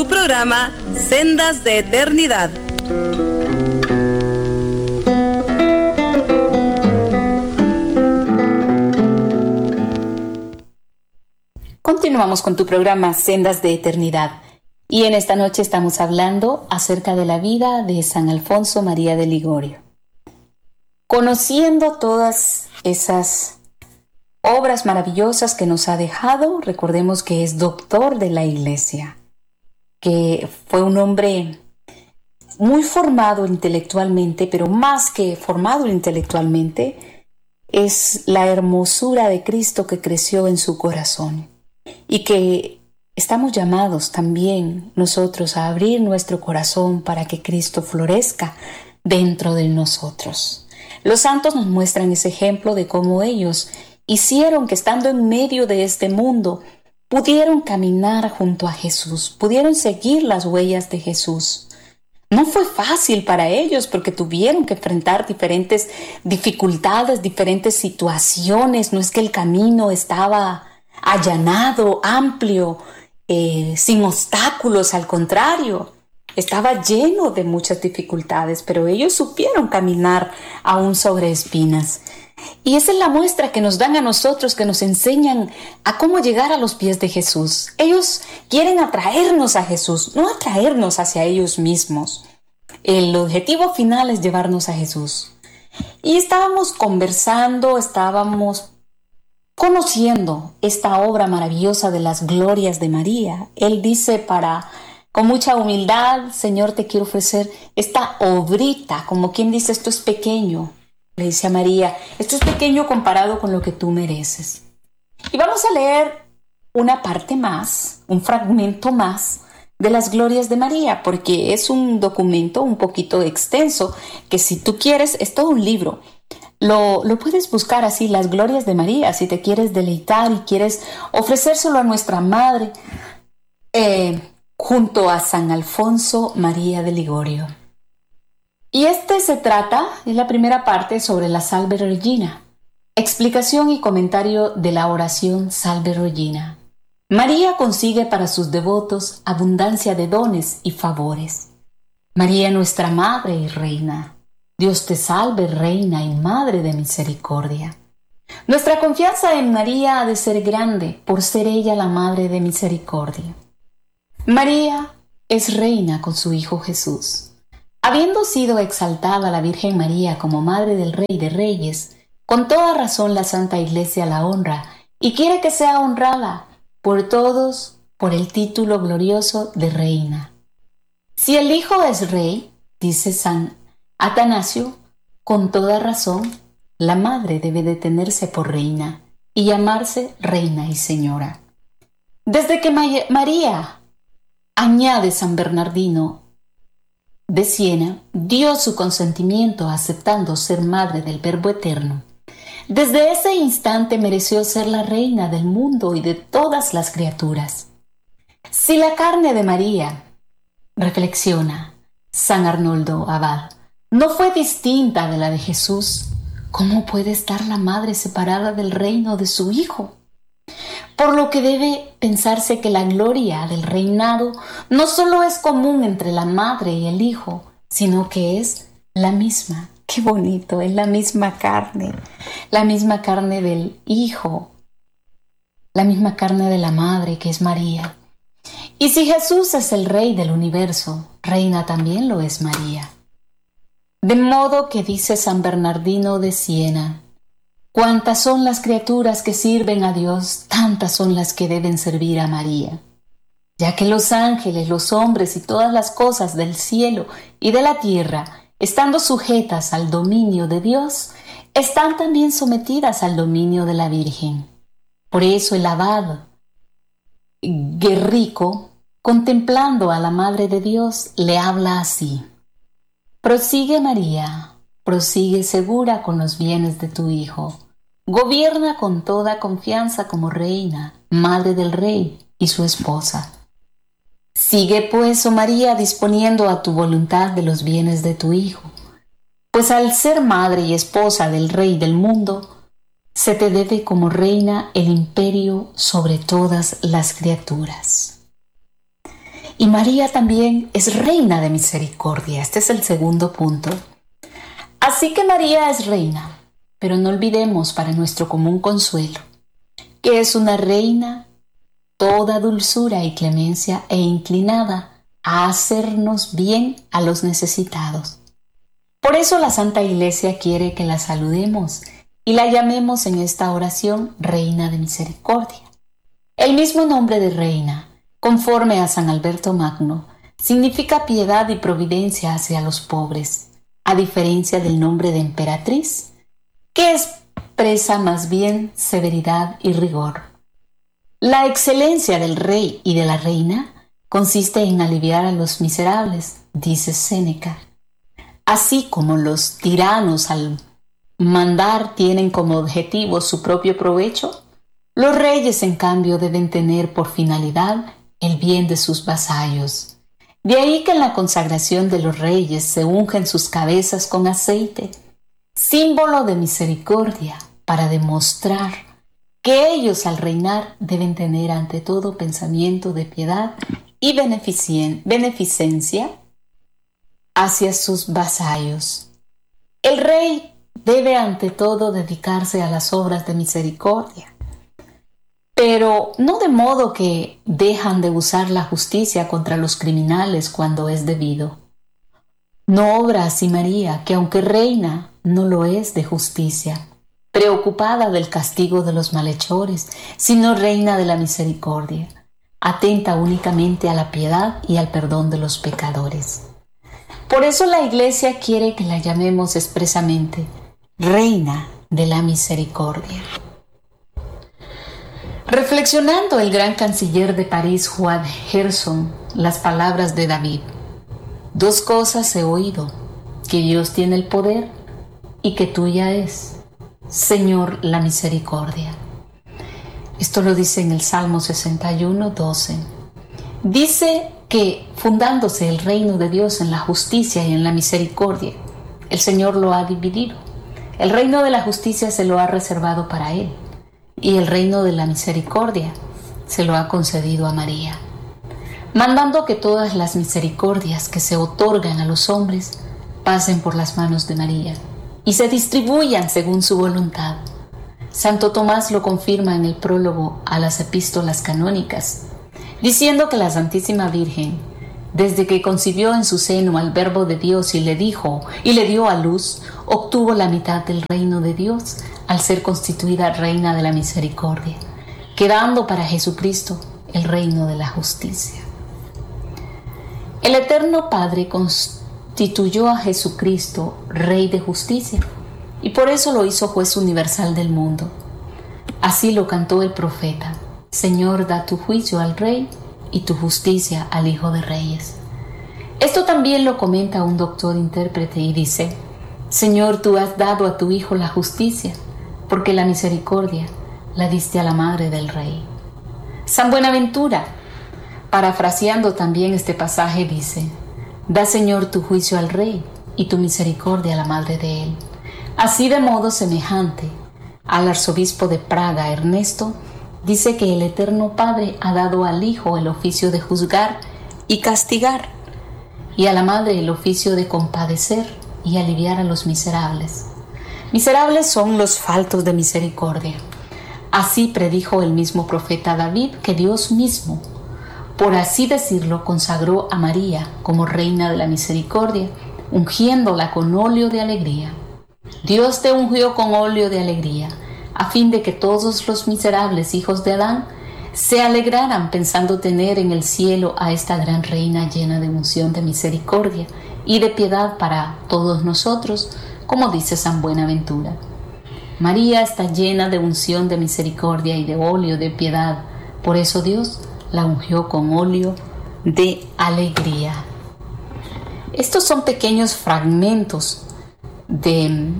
tu programa Sendas de Eternidad. Continuamos con tu programa Sendas de Eternidad y en esta noche estamos hablando acerca de la vida de San Alfonso María de Ligorio. Conociendo todas esas obras maravillosas que nos ha dejado, recordemos que es doctor de la Iglesia, que fue un hombre muy formado intelectualmente, pero más que formado intelectualmente, es la hermosura de Cristo que creció en su corazón y que estamos llamados también nosotros a abrir nuestro corazón para que Cristo florezca dentro de nosotros. Los santos nos muestran ese ejemplo de cómo ellos hicieron que estando en medio de este mundo pudieron caminar junto a Jesús, pudieron seguir las huellas de Jesús. No fue fácil para ellos porque tuvieron que enfrentar diferentes dificultades, diferentes situaciones. No es que el camino estaba allanado, amplio, sin obstáculos, al contrario, estaba lleno de muchas dificultades, pero ellos supieron caminar aún sobre espinas. Y esa es la muestra que nos dan a nosotros, que nos enseñan a cómo llegar a los pies de Jesús. Ellos quieren atraernos a Jesús, no atraernos hacia ellos mismos. El objetivo final es llevarnos a Jesús. Y estábamos conversando, estábamos conociendo esta obra maravillosa de las glorias de María. Él dice con mucha humildad: Señor, te quiero ofrecer esta obrita, como quien dice, esto es pequeño. Le dice a María, esto es pequeño comparado con lo que tú mereces. Y vamos a leer una parte más, un fragmento más de las glorias de María, porque es un documento un poquito extenso, que si tú quieres, es todo un libro. Lo puedes buscar así, las glorias de María, si te quieres deleitar y quieres ofrecérselo a nuestra Madre, junto a San Alfonso María de Ligorio. Y se trata, es la primera parte, sobre la Salve Regina. Explicación y comentario de la oración Salve Regina. María consigue para sus devotos abundancia de dones y favores. María, nuestra Madre y Reina. Dios te salve, Reina y Madre de misericordia. Nuestra confianza en María ha de ser grande por ser ella la Madre de misericordia. María es reina con su Hijo Jesús. Habiendo sido exaltada la Virgen María como Madre del Rey de Reyes, con toda razón la Santa Iglesia la honra y quiere que sea honrada por todos por el título glorioso de Reina. Si el Hijo es Rey, dice San Atanasio, con toda razón, la Madre debe de tenerse por Reina y llamarse Reina y Señora. Desde que María, añade San Bernardino de Siena, dio su consentimiento aceptando ser madre del Verbo Eterno, desde ese instante mereció ser la reina del mundo y de todas las criaturas. Si la carne de María, reflexiona San Arnoldo Abad, no fue distinta de la de Jesús, ¿cómo puede estar la madre separada del reino de su Hijo? Por lo que debe pensarse que la gloria del reinado no solo es común entre la madre y el hijo, sino que es la misma. ¡Qué bonito! Es la misma carne del hijo, la misma carne de la madre, que es María. Y si Jesús es el Rey del universo, reina también lo es María. De modo que dice San Bernardino de Siena, cuantas son las criaturas que sirven a Dios, tantas son las que deben servir a María, ya que los ángeles, los hombres y todas las cosas del cielo y de la tierra, estando sujetas al dominio de Dios, están también sometidas al dominio de la Virgen. Por eso el abad Guerrico, contemplando a la Madre de Dios, le habla así: prosigue María, prosigue segura con los bienes de tu Hijo. Gobierna con toda confianza como reina, madre del Rey y su esposa. Sigue pues, oh María, disponiendo a tu voluntad de los bienes de tu Hijo, pues al ser madre y esposa del Rey del mundo, se te debe como reina el imperio sobre todas las criaturas. Y María también es reina de misericordia. Este es el segundo punto. Así que María es reina, pero no olvidemos para nuestro común consuelo que es una reina toda dulzura y clemencia e inclinada a hacernos bien a los necesitados. Por eso la Santa Iglesia quiere que la saludemos y la llamemos en esta oración Reina de Misericordia. El mismo nombre de reina, conforme a San Alberto Magno, significa piedad y providencia hacia los pobres, a diferencia del nombre de emperatriz, que expresa más bien severidad y rigor. La excelencia del rey y de la reina consiste en aliviar a los miserables, dice Séneca. Así como los tiranos al mandar tienen como objetivo su propio provecho, los reyes en cambio deben tener por finalidad el bien de sus vasallos. De ahí que en la consagración de los reyes se ungen sus cabezas con aceite, símbolo de misericordia, para demostrar que ellos al reinar deben tener ante todo pensamiento de piedad y beneficencia hacia sus vasallos. El rey debe ante todo dedicarse a las obras de misericordia, pero no de modo que dejan de usar la justicia contra los criminales cuando es debido. No obra así María, que aunque reina, no lo es de justicia, preocupada del castigo de los malhechores, sino reina de la misericordia, atenta únicamente a la piedad y al perdón de los pecadores. Por eso la Iglesia quiere que la llamemos expresamente Reina de la Misericordia. Reflexionando el gran canciller de París, Juan Gerson, las palabras de David: dos cosas he oído, que Dios tiene el poder y que tuya es, Señor, la misericordia. Esto lo dice en el Salmo 61, 12. Dice que fundándose el reino de Dios en la justicia y en la misericordia, el Señor lo ha dividido. El reino de la justicia se lo ha reservado para Él y el reino de la misericordia se lo ha concedido a María, mandando que todas las misericordias que se otorgan a los hombres pasen por las manos de María y se distribuyan según su voluntad. Santo Tomás lo confirma en el prólogo a las epístolas canónicas, diciendo que la Santísima Virgen, desde que concibió en su seno al Verbo de Dios y le dio a luz, obtuvo la mitad del reino de Dios al ser constituida Reina de la Misericordia, quedando para Jesucristo el reino de la justicia. El Eterno Padre constituyó a Jesucristo Rey de justicia y por eso lo hizo juez universal del mundo. Así lo cantó el profeta: Señor, da tu juicio al Rey y tu justicia al Hijo de Reyes. Esto también lo comenta un doctor intérprete y dice: Señor, tú has dado a tu Hijo la justicia, porque la misericordia la diste a la Madre del Rey. San Buenaventura, parafraseando también este pasaje, dice: Da, Señor, tu juicio al Rey y tu misericordia a la Madre de él. Así, de modo semejante, al arzobispo de Praga, Ernesto, dice que el Eterno Padre ha dado al Hijo el oficio de juzgar y castigar, y a la Madre el oficio de compadecer y aliviar a los miserables. Miserables son los faltos de misericordia. Así predijo el mismo profeta David que Dios mismo, por así decirlo, consagró a María como Reina de la Misericordia, ungiéndola con óleo de alegría. Dios te ungió con óleo de alegría, a fin de que todos los miserables hijos de Adán se alegraran pensando tener en el cielo a esta gran reina llena de unción de misericordia y de piedad para todos nosotros, como dice San Buenaventura. María está llena de unción de misericordia y de óleo de piedad, por eso Dios la ungió con óleo de alegría. Estos son pequeños fragmentos de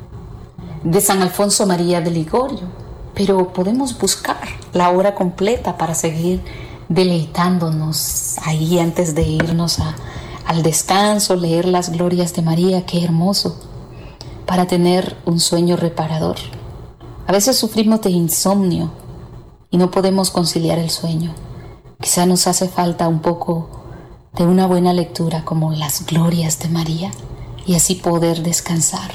San Alfonso María de Ligorio, pero podemos buscar la obra completa para seguir deleitándonos ahí antes de irnos al descanso, leer las glorias de María. Qué hermoso, para tener un sueño reparador. A veces sufrimos de insomnio y no podemos conciliar el sueño. Quizá nos hace falta un poco de una buena lectura como las glorias de María y así poder descansar.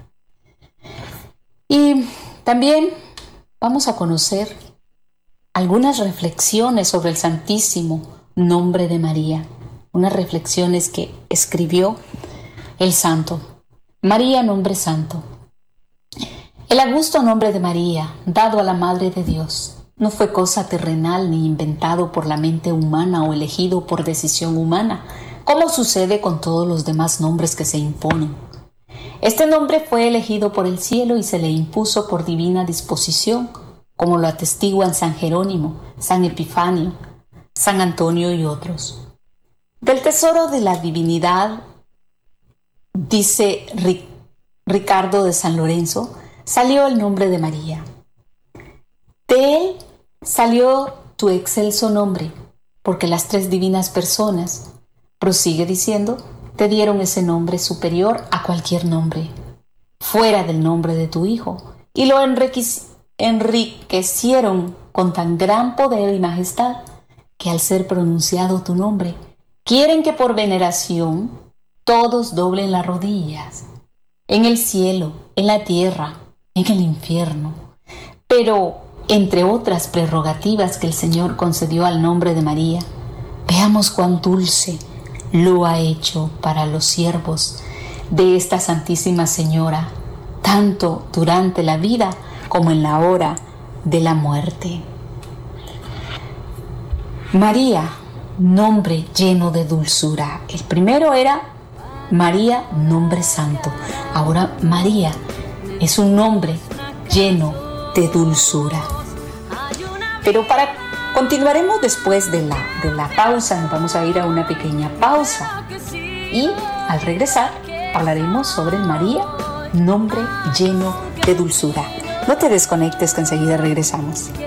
Y también vamos a conocer algunas reflexiones sobre el santísimo nombre de María, unas reflexiones que escribió el santo. María, nombre santo. El augusto nombre de María, dado a la Madre de Dios, no fue cosa terrenal ni inventado por la mente humana o elegido por decisión humana, como sucede con todos los demás nombres que se imponen. Este nombre fue elegido por el cielo y se le impuso por divina disposición, como lo atestiguan San Jerónimo, San Epifanio, San Antonio y otros. Del tesoro de la divinidad, dice Ricardo de San Lorenzo, salió el nombre de María. De él salió tu excelso nombre, porque las tres divinas personas, prosigue diciendo, te dieron ese nombre superior a cualquier nombre, fuera del nombre de tu Hijo, y lo enriquecieron con tan gran poder y majestad, que al ser pronunciado tu nombre, quieren que por veneración todos doblen las rodillas, en el cielo, en la tierra, en el infierno. Pero, entre otras prerrogativas que el Señor concedió al nombre de María, veamos cuán dulce lo ha hecho para los siervos de esta Santísima Señora, tanto durante la vida como en la hora de la muerte. María, nombre lleno de dulzura. El primero era María, nombre santo. Ahora María es un nombre lleno de dulzura. Pero continuaremos después de la pausa. Nos vamos a ir a una pequeña pausa y al regresar hablaremos sobre María, nombre lleno de dulzura. No te desconectes, que enseguida regresamos.